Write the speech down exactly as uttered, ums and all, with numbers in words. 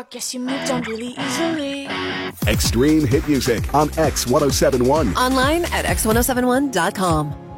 rock, guess you moved on really easily. Extreme hit music on X ten seventy-one. Online at x ten seventy-one dot com.